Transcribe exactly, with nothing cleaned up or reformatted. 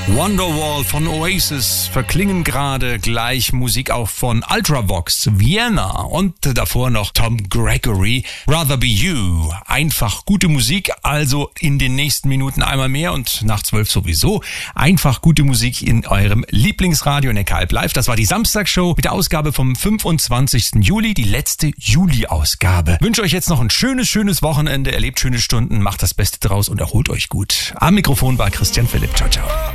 Wonderwall von Oasis verklingen gerade, gleich Musik auch von Ultravox, Vienna und davor noch Tom Gregory, Rather Be You. Einfach gute Musik, also in den nächsten Minuten einmal mehr und nach zwölf sowieso. Einfach gute Musik in eurem Lieblingsradio in der Kalb Live. Das war die Samstagsshow mit der Ausgabe vom fünfundzwanzigsten Juli, die letzte Juli-Ausgabe. Wünsche euch jetzt noch ein schönes, schönes Wochenende, erlebt schöne Stunden, macht das Beste draus und erholt euch gut. Am Mikrofon war Christian Philipp. Ciao, ciao.